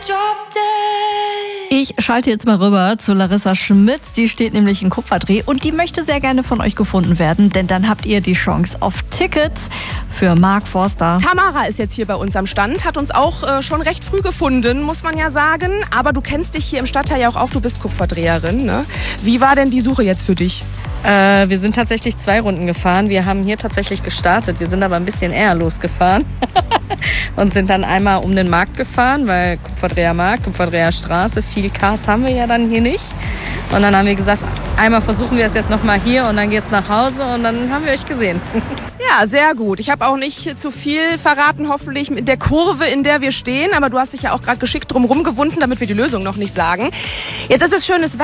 Ich schalte jetzt mal rüber zu Larissa Schmitz. Die steht nämlich in Kupferdreh und die möchte sehr gerne von euch gefunden werden, denn dann habt ihr die Chance auf Tickets für Mark Forster. Tamara ist jetzt hier bei uns am Stand, hat uns auch schon recht früh gefunden, muss man ja sagen. Aber du kennst dich hier im Stadtteil ja auch auf, du bist Kupferdreherin, ne? Wie war denn die Suche jetzt für dich? Wir sind tatsächlich 2 Runden gefahren. Wir haben hier tatsächlich gestartet. Wir sind aber ein bisschen eher losgefahren und sind dann einmal um den Markt gefahren, weil Kupferdreher Markt, Kupferdreher Straße, viel Cars haben wir ja dann hier nicht. Und dann haben wir gesagt, einmal versuchen wir es jetzt nochmal hier und dann geht's nach Hause und dann haben wir euch gesehen. Ja, sehr gut. Ich habe auch nicht zu viel verraten, hoffentlich mit der Kurve, in der wir stehen. Aber du hast dich ja auch gerade geschickt drum rumgewunden, damit wir die Lösung noch nicht sagen. Jetzt ist es schönes Wetter.